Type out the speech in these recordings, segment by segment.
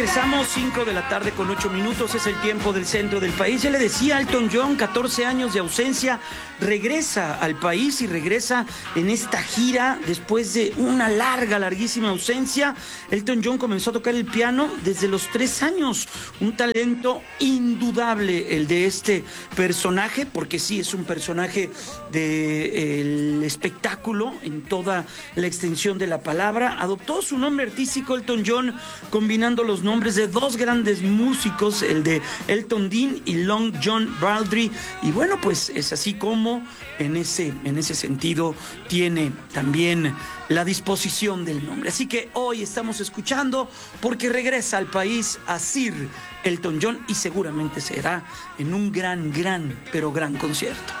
regresamos, 5 de la tarde con 8 minutos, es el tiempo del centro del país. Ya le decía, Elton John, 14 años de ausencia, regresa al país y regresa en esta gira después de una larguísima ausencia. Elton John comenzó a tocar el piano desde los 3 años, un talento indudable el de este personaje, porque sí, es un personaje del espectáculo en toda la extensión de la palabra. Adoptó su nombre artístico Elton John, combinando los nombres de dos grandes músicos, el de Elton Dean y Long John Baldry, y bueno, pues es así como en ese sentido tiene también la disposición del nombre. Así que hoy estamos escuchando porque regresa al país a Sir Elton John y seguramente será en un gran concierto.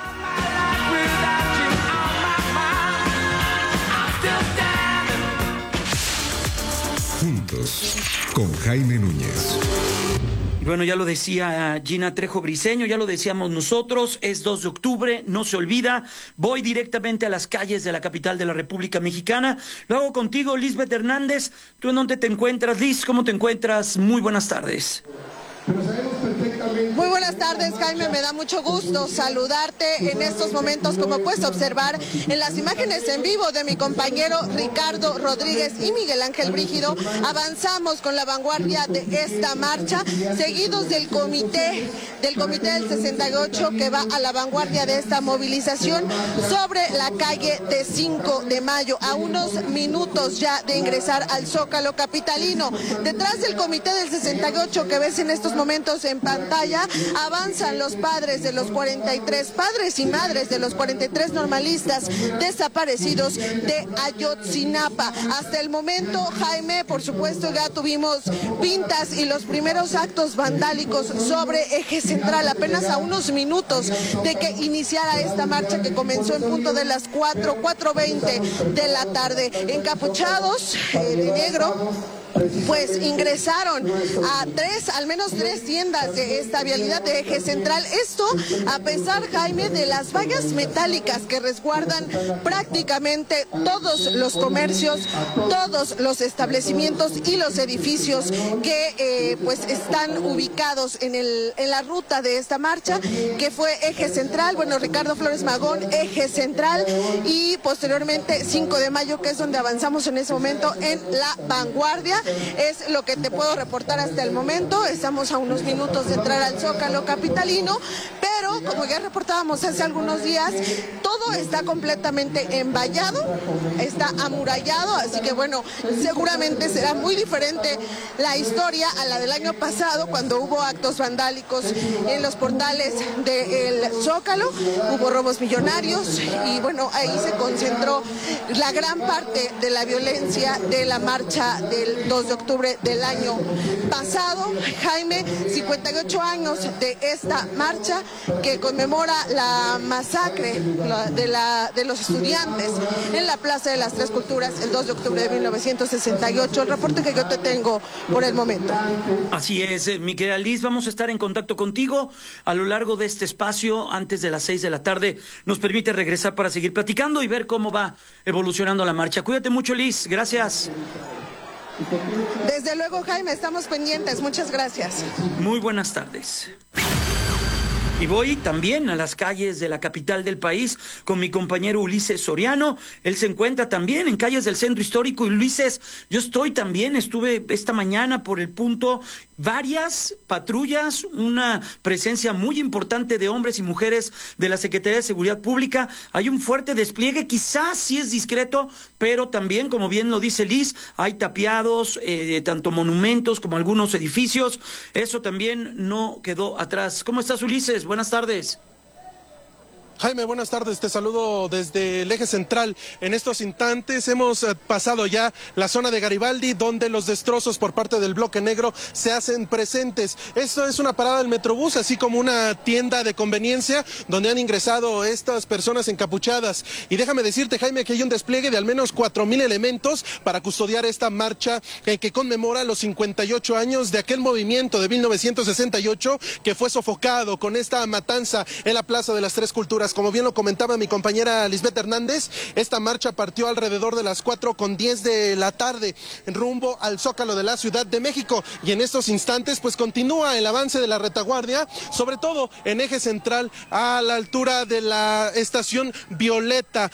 Juntos, con Jaime Núñez. Y bueno, ya lo decía Gina Trejo Briceño, ya lo decíamos nosotros, es 2 de octubre, no se olvida. Voy directamente a las calles de la capital de la República Mexicana. Lo hago contigo, Lisbeth Hernández. ¿Tú en dónde te encuentras, Liz? ¿Cómo te encuentras? Muy buenas tardes. Muy buenas tardes, Jaime, me da mucho gusto saludarte en estos momentos. Como puedes observar en las imágenes en vivo de mi compañero Ricardo Rodríguez y Miguel Ángel Brígido, avanzamos con la vanguardia de esta marcha, seguidos del comité del 68 que va a la vanguardia de esta movilización sobre la calle de 5 de mayo, a unos minutos ya de ingresar al Zócalo capitalino. Detrás del comité del 68 que ves en estos momentos en pantalla, avanzan los padres de los 43, padres y madres de los 43 normalistas desaparecidos de Ayotzinapa. Hasta el momento, Jaime, por supuesto, ya tuvimos pintas y los primeros actos vandálicos sobre Eje Central, apenas a unos minutos de que iniciara esta marcha que comenzó en punto de las 4:20 de la tarde. Encapuchados de negro, pues ingresaron a al menos tres tiendas de esta vialidad de Eje Central. Esto a pesar, Jaime, de las vallas metálicas que resguardan prácticamente todos los comercios, todos los establecimientos y los edificios que pues están ubicados en la ruta de esta marcha, que fue Eje Central, bueno, Ricardo Flores Magón, Eje Central y posteriormente 5 de mayo, que es donde avanzamos en ese momento en la vanguardia. Es lo que te puedo reportar hasta el momento. Estamos a unos minutos de entrar al Zócalo capitalino, pero como ya reportábamos hace algunos días, todo está completamente envallado, está amurallado, así que bueno, seguramente será muy diferente la historia a la del año pasado, cuando hubo actos vandálicos en los portales del Zócalo, hubo robos millonarios y bueno, ahí se concentró la gran parte de la violencia de la marcha del 2 de octubre del año pasado. Jaime, 58 años de esta marcha que conmemora la masacre de los estudiantes en la Plaza de las Tres Culturas el 2 de octubre de 1968. El reporte que yo te tengo por el momento. Así es, mi querida Liz, vamos a estar en contacto contigo a lo largo de este espacio. Antes de las 6 de la tarde nos permite regresar para seguir platicando y ver cómo va evolucionando la marcha. Cuídate mucho, Liz, gracias. Desde luego, Jaime, estamos pendientes. Muchas gracias. Muy buenas tardes. Y voy también a las calles de la capital del país con mi compañero Ulises Soriano. Él se encuentra también en calles del centro histórico. Y Ulises, yo estuve esta mañana por el punto, varias patrullas, una presencia muy importante de hombres y mujeres de la Secretaría de Seguridad Pública. Hay un fuerte despliegue, quizás sí es discreto, pero también, como bien lo dice Liz, hay tapiados, tanto monumentos como algunos edificios. Eso también no quedó atrás. ¿Cómo estás, Ulises? Buenas tardes. Jaime, buenas tardes, te saludo desde el Eje Central. En estos instantes hemos pasado ya la zona de Garibaldi, donde los destrozos por parte del Bloque Negro se hacen presentes. Esto es una parada del Metrobús, así como una tienda de conveniencia, donde han ingresado estas personas encapuchadas. Y déjame decirte, Jaime, que hay un despliegue de al menos 4,000 elementos para custodiar esta marcha que conmemora los 58 años de aquel movimiento de 1968 que fue sofocado con esta matanza en la Plaza de las Tres Culturas. consignas, como bien lo comentaba mi compañera Lisbeth Hernández. Esta marcha partió alrededor de las 4:10 de la tarde en rumbo al Zócalo de la Ciudad de México, y en estos instantes pues continúa el avance de la retaguardia, sobre todo en eje central a la altura de la estación Violeta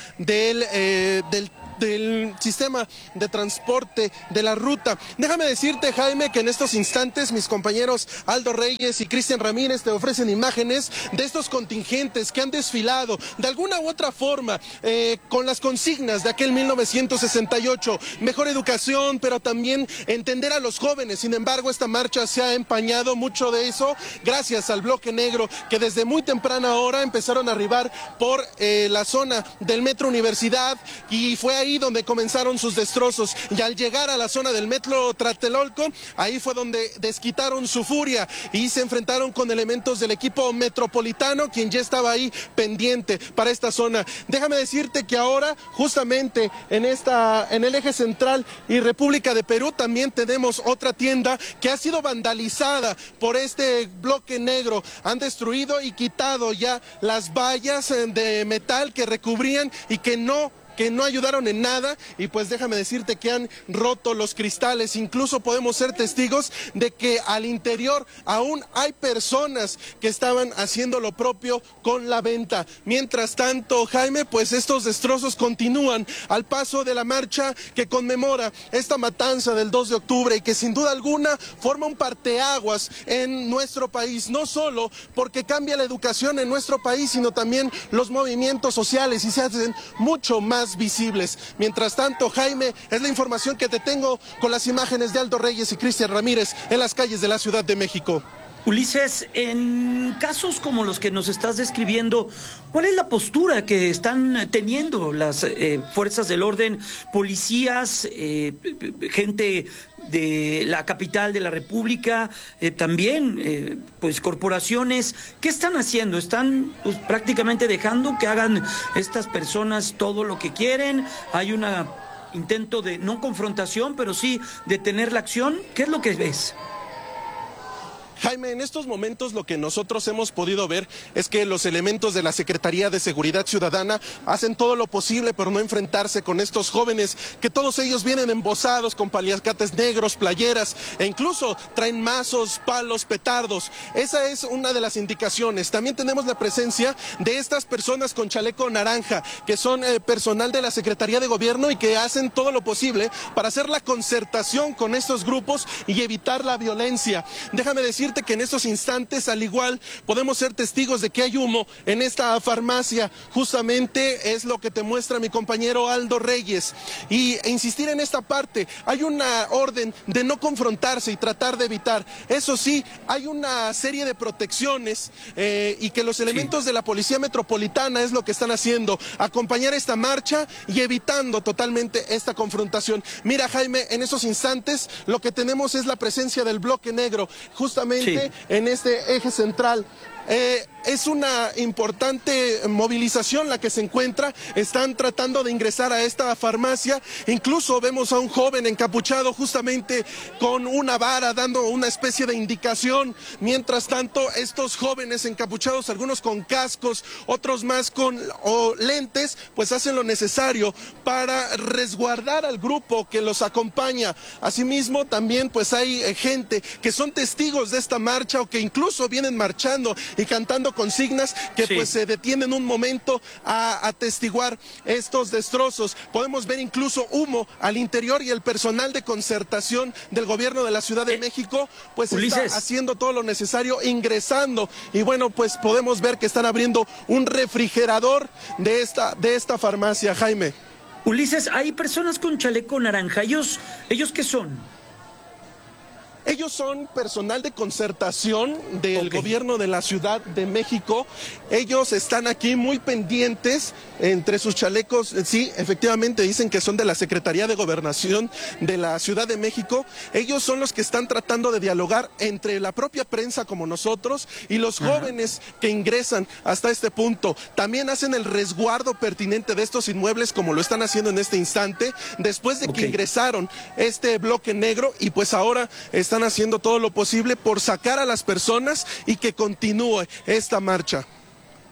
del sistema de transporte de la ruta. Déjame decirte, Jaime, que en estos instantes mis compañeros Aldo Reyes y Cristian Ramírez te ofrecen imágenes de estos contingentes que han desfilado de alguna u otra forma con las consignas de aquel 1968, mejor educación, pero también entender a los jóvenes. Sin embargo, esta marcha se ha empañado, mucho de eso gracias al bloque negro, que desde muy temprana hora empezaron a arribar por la zona del Metro Universidad, y fue ahí donde comenzaron sus destrozos, y al llegar a la zona del Metro Tlatelolco, ahí fue donde desquitaron su furia y se enfrentaron con elementos del equipo metropolitano, quien ya estaba ahí pendiente para esta zona. Déjame decirte que ahora, justamente en el eje central y República de Perú, también tenemos otra tienda que ha sido vandalizada por este bloque negro. Han destruido y quitado ya las vallas de metal que recubrían y que no ayudaron en nada, y pues déjame decirte que han roto los cristales. Incluso podemos ser testigos de que al interior aún hay personas que estaban haciendo lo propio con la venta. Mientras tanto, Jaime, pues estos destrozos continúan al paso de la marcha que conmemora esta matanza del 2 de octubre y que sin duda alguna forma un parteaguas en nuestro país, no solo porque cambia la educación en nuestro país, sino también los movimientos sociales, y se hacen mucho más visibles. Mientras tanto, Jaime, es la información que te tengo con las imágenes de Aldo Reyes y Cristian Ramírez en las calles de la Ciudad de México. Ulises, en casos como los que nos estás describiendo, ¿cuál es la postura que están teniendo las fuerzas del orden, policías, gente de la capital de la República, también pues corporaciones? ¿Qué están haciendo? ¿Están pues, prácticamente dejando que hagan estas personas todo lo que quieren? ¿Hay un intento de no confrontación, pero sí detener la acción? ¿Qué es lo que ves? Jaime, en estos momentos lo que nosotros hemos podido ver es que los elementos de la Secretaría de Seguridad Ciudadana hacen todo lo posible por no enfrentarse con estos jóvenes, que todos ellos vienen embosados con paliacates negros, playeras, e incluso traen mazos, palos, petardos. Esa es una de las indicaciones. También tenemos la presencia de estas personas con chaleco naranja, que son personal de la Secretaría de Gobierno y que hacen todo lo posible para hacer la concertación con estos grupos y evitar la violencia. Déjame decir que en estos instantes, al igual, podemos ser testigos de que hay humo en esta farmacia. Justamente es lo que te muestra mi compañero Aldo Reyes. E insistir en esta parte, hay una orden de no confrontarse y tratar de evitar. Eso sí, hay una serie de protecciones y que los elementos de la Policía Metropolitana es lo que están haciendo, acompañar esta marcha y evitando totalmente esta confrontación. Mira, Jaime, en esos instantes lo que tenemos es la presencia del bloque negro, justamente en este eje central. Es una importante movilización la que se encuentra. Están tratando de ingresar a esta farmacia. Incluso vemos a un joven encapuchado justamente con una vara dando una especie de indicación. Mientras tanto, estos jóvenes encapuchados, algunos con cascos, otros más con lentes, pues hacen lo necesario para resguardar al grupo que los acompaña. Asimismo, también pues hay gente que son testigos de esta marcha o que incluso vienen marchando y cantando consignas que pues se detienen un momento a atestiguar estos destrozos. Podemos ver incluso humo al interior y el personal de concertación del gobierno de la Ciudad de México pues Ulises, está haciendo todo lo necesario, ingresando, y bueno, pues podemos ver que están abriendo un refrigerador de esta farmacia, Jaime. Ulises, hay personas con chaleco naranja. ¿Ellos qué son? Ellos son personal de concertación del gobierno de la Ciudad de México. Ellos están aquí muy pendientes entre sus chalecos. Sí, efectivamente dicen que son de la Secretaría de Gobernación de la Ciudad de México. Ellos son los que están tratando de dialogar entre la propia prensa como nosotros y los jóvenes que ingresan hasta este punto. También hacen el resguardo pertinente de estos inmuebles como lo están haciendo en este instante, después de que ingresaron este bloque negro, y pues ahora están haciendo todo lo posible por sacar a las personas y que continúe esta marcha.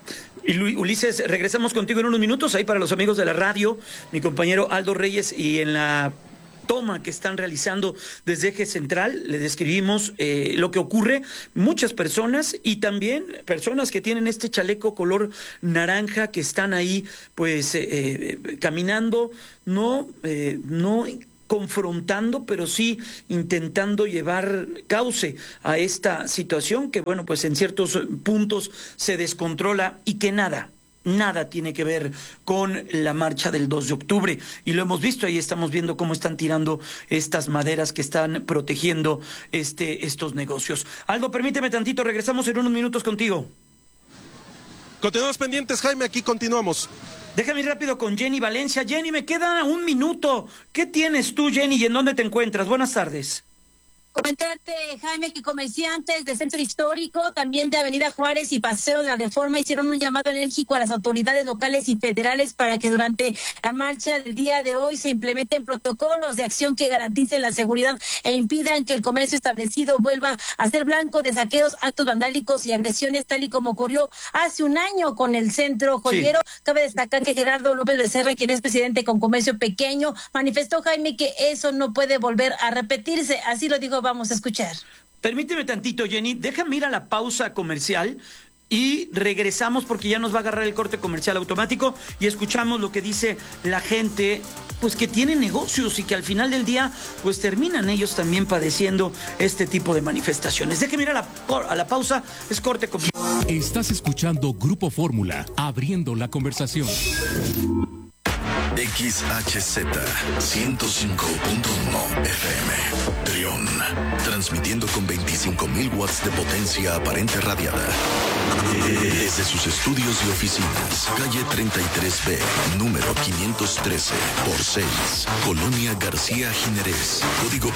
Y Ulises, regresamos contigo en unos minutos, ahí para los amigos de la radio, mi compañero Aldo Reyes, y en la toma que están realizando desde Eje Central, le describimos lo que ocurre, muchas personas y también personas que tienen este chaleco color naranja que están ahí pues caminando, no confrontando, pero sí intentando llevar cauce a esta situación que, bueno, pues en ciertos puntos se descontrola y que nada tiene que ver con la marcha del 2 de octubre. Y lo hemos visto, ahí estamos viendo cómo están tirando estas maderas que están protegiendo estos negocios. Aldo, permíteme tantito, regresamos en unos minutos contigo. Continuamos pendientes, Jaime, aquí continuamos. Déjame ir rápido con Jenny Valencia. Jenny, me queda un minuto. ¿Qué tienes tú, Jenny, y en dónde te encuentras? Buenas tardes. Comentarte, Jaime, que comerciantes de Centro Histórico, también de Avenida Juárez y Paseo de la Reforma hicieron un llamado enérgico a las autoridades locales y federales para que durante la marcha del día de hoy se implementen protocolos de acción que garanticen la seguridad e impidan que el comercio establecido vuelva a ser blanco de saqueos, actos vandálicos y agresiones, tal y como ocurrió hace un año con el Centro Joyero. Sí. Cabe destacar que Gerardo López Becerra, quien es presidente con Comercio Pequeño, manifestó, Jaime, que eso no puede volver a repetirse. Así lo dijo. Vamos a escuchar. Permíteme tantito, Jenny, déjame ir a la pausa comercial y regresamos porque ya nos va a agarrar el corte comercial automático y escuchamos lo que dice la gente, pues que tiene negocios y que al final del día pues terminan ellos también padeciendo este tipo de manifestaciones. Déjame ir a la pausa, es corte comercial. Estás escuchando Grupo Fórmula, abriendo la conversación. XHZ 105.1 FM Trión, transmitiendo con 25,000 watts de potencia aparente radiada desde sus estudios y oficinas, calle 33B, número 513 por 6, Colonia García Jiménez, código